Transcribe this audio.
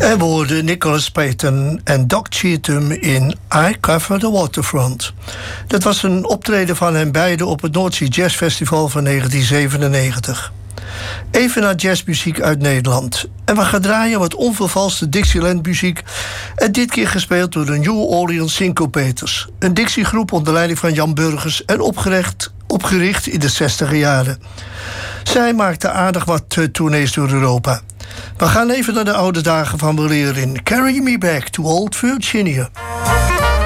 En we hoorden Nicholas Payton en Doc Cheatham in I Cover the Waterfront. Dat was een optreden van hen beiden op het Noordzee Jazz Festival van 1997. Even naar jazzmuziek uit Nederland. En we gaan draaien wat onvervalste Dixieland muziek. En dit keer gespeeld door de New Orleans Syncopators. Een Dixiegroep onder leiding van Jan Burgers en opgericht in de 60e jaren. Zij maakte aardig wat tournees door Europa. We gaan even naar de oude dagen van weleer in Carry Me Back to Old Virginia.